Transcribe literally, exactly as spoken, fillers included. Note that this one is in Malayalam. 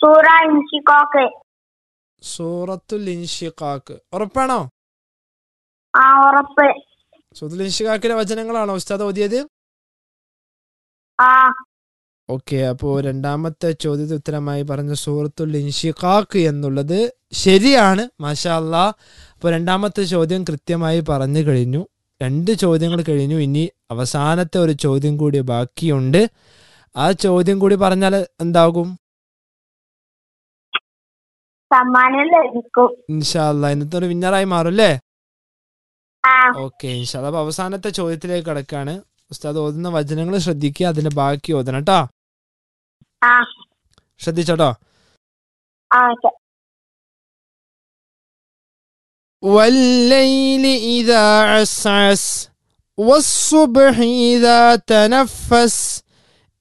സൂറ ഇൻഷിഖാഖ്. സൂറത്തുൽ ഇൻഷിഖാഖ്. ഉറപ്പാണോ? ആ, ഉറപ്പ്. സൂറത്തുൽ ഇൻഷിഖാഖിലെ വചനങ്ങളാണോ ഉസ്താദ് ഓതിയത്? ആ. ഓക്കെ, അപ്പോൾ രണ്ടാമത്തെ ചോദ്യത്തിന് ഉത്തരമായി പറഞ്ഞ സൂറത്തുൽ ഇൻഷിഖാഖ് എന്നുള്ളത് ശരിയാണ്. മാഷാ അല്ലാ. അപ്പോൾ രണ്ടാമത്തെ ചോദ്യം കൃത്യമായി പറഞ്ഞു കഴിഞ്ഞു. രണ്ട് ചോദ്യങ്ങൾ കഴിഞ്ഞു. ഇനി അവസാനത്തെ ഒരു ചോദ്യം കൂടി ബാക്കിയുണ്ട്. ആ ചോദ്യം കൂടി പറഞ്ഞാൽ എന്താകും? സമ്മാനം ലഭിക്കും ഇൻഷാ അല്ലാ. ഇന്നത്തെ ഒരു വിന്നറായി മാറും അല്ലേ? ആ. ഓക്കെ, ഇൻഷാ അല്ലാ. അപ്പോൾ അവസാനത്തെ ചോദ്യത്തിലേക്ക് കിടക്കാണ്. ഉസ്താദ് ഓതുന്ന വചനങ്ങൾ ശ്രദ്ധിക്കുക, അതിന്റെ ബാക്കി ഓതണം കേട്ടോ. ആ. ശ്രദ്ധിച്ചോട്ടോ. ആ. والليل إذا عسعس والصبح إذا تنفس